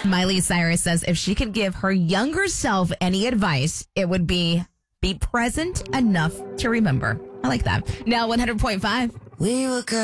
Miley Cyrus says if she could give her younger self any advice, it would be present enough to remember. I like that. Now 100.5. We were